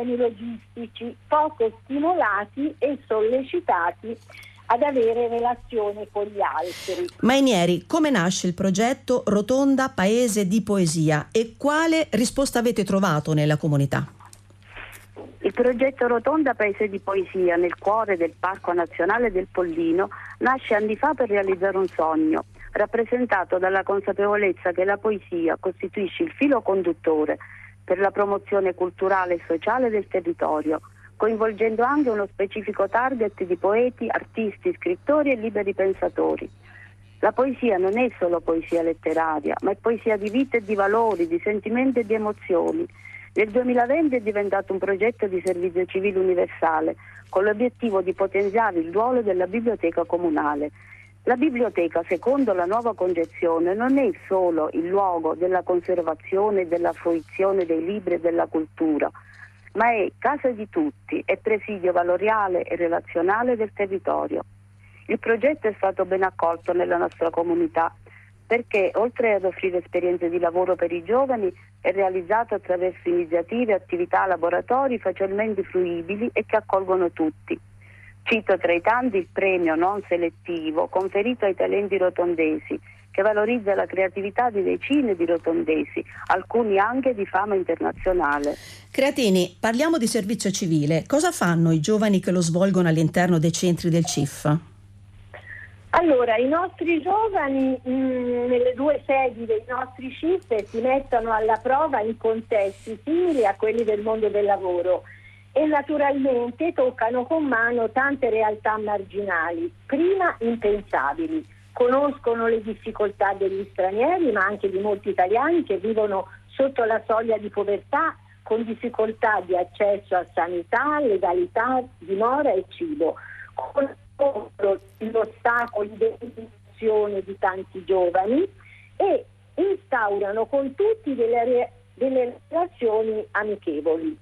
problemi logistici, poco stimolati e sollecitati ad avere relazione con gli altri. Mainieri, come nasce il progetto Rotonda Paese di Poesia e quale risposta avete trovato nella comunità? Il progetto Rotonda Paese di Poesia, nel cuore del Parco Nazionale del Pollino, nasce anni fa per realizzare un sogno, rappresentato dalla consapevolezza che la poesia costituisce il filo conduttore per la promozione culturale e sociale del territorio, coinvolgendo anche uno specifico target di poeti, artisti, scrittori e liberi pensatori. La poesia non è solo poesia letteraria, ma è poesia di vita e di valori, di sentimenti e di emozioni. Nel 2020 è diventato un progetto di servizio civile universale, con l'obiettivo di potenziare il ruolo della biblioteca comunale. La biblioteca, secondo la nuova concezione, non è solo il luogo della conservazione e della fruizione dei libri e della cultura, ma è casa di tutti, è presidio valoriale e relazionale del territorio. Il progetto è stato ben accolto nella nostra comunità perché, oltre ad offrire esperienze di lavoro per i giovani, è realizzato attraverso iniziative, attività, laboratori facilmente fruibili e che accolgono tutti. Cito tra i tanti il premio non selettivo conferito ai talenti rotondesi, che valorizza la creatività di decine di rotondesi, alcuni anche di fama internazionale. Creatini, parliamo di servizio civile. Cosa fanno i giovani che lo svolgono all'interno dei centri del CIF? Allora, i nostri giovani nelle due sedi dei nostri CIF si mettono alla prova in contesti simili a quelli del mondo del lavoro e naturalmente toccano con mano tante realtà marginali, prima impensabili. Conoscono le difficoltà degli stranieri, ma anche di molti italiani che vivono sotto la soglia di povertà, con difficoltà di accesso a sanità, legalità, dimora e cibo. Contro gli ostacoli dell'educazione di tanti giovani e instaurano con tutti delle relazioni amichevoli.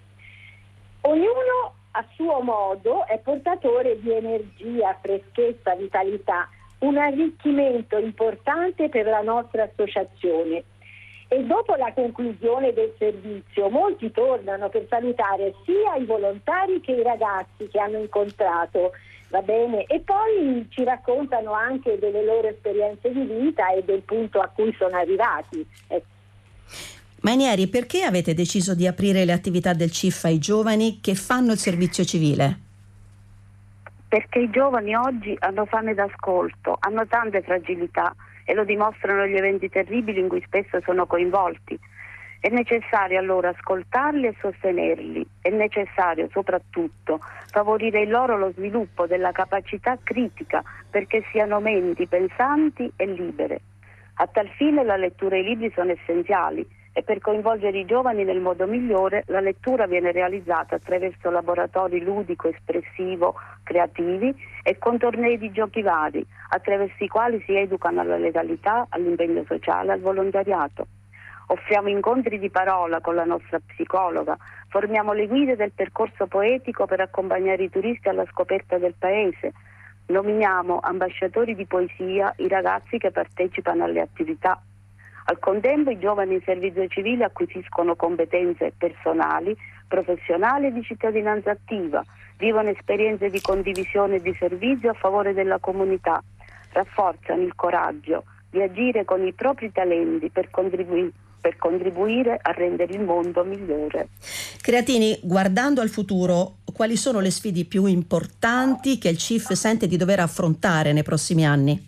Ognuno a suo modo è portatore di energia, freschezza, vitalità, un arricchimento importante per la nostra associazione. E dopo la conclusione del servizio molti tornano per salutare sia i volontari che i ragazzi che hanno incontrato, va bene? E poi ci raccontano anche delle loro esperienze di vita e del punto a cui sono arrivati. Mainieri, perché avete deciso di aprire le attività del CIF ai giovani che fanno il servizio civile? Perché i giovani oggi hanno fame d'ascolto, hanno tante fragilità e lo dimostrano gli eventi terribili in cui spesso sono coinvolti. È necessario allora ascoltarli e sostenerli, è necessario soprattutto favorire in loro lo sviluppo della capacità critica perché siano menti pensanti e libere. A tal fine la lettura e i libri sono essenziali e per coinvolgere i giovani nel modo migliore la lettura viene realizzata attraverso laboratori ludico-espressivo creativi e con tornei di giochi vari, attraverso i quali si educano alla legalità, all'impegno sociale, al volontariato. Offriamo incontri di parola con la nostra psicologa, formiamo le guide del percorso poetico per accompagnare i turisti alla scoperta del paese, nominiamo ambasciatori di poesia i ragazzi che partecipano alle attività. Al contempo i giovani in servizio civile acquisiscono competenze personali, professionali e di cittadinanza attiva, vivono esperienze di condivisione e di servizio a favore della comunità, rafforzano il coraggio di agire con i propri talenti per contribuire a rendere il mondo migliore. Creatini, guardando al futuro, quali sono le sfide più importanti che il CIF sente di dover affrontare nei prossimi anni?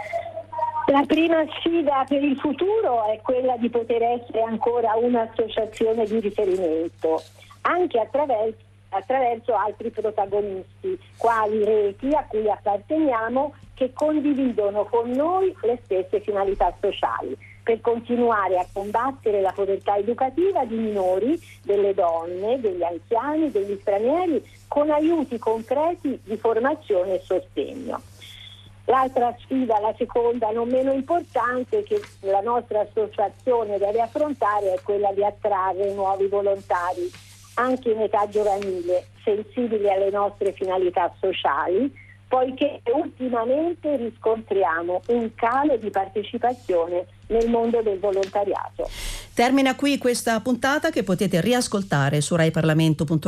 La prima sfida per il futuro è quella di poter essere ancora un'associazione di riferimento, anche attraverso altri protagonisti, quali reti a cui apparteniamo che condividono con noi le stesse finalità sociali, per continuare a combattere la povertà educativa di minori, delle donne, degli anziani, degli stranieri, con aiuti concreti di formazione e sostegno. L'altra sfida, la seconda, non meno importante, che la nostra associazione deve affrontare è quella di attrarre nuovi volontari, anche in età giovanile, sensibili alle nostre finalità sociali, poiché ultimamente riscontriamo un calo di partecipazione nel mondo del volontariato. Termina qui questa puntata che potete riascoltare su raiparlamento.it.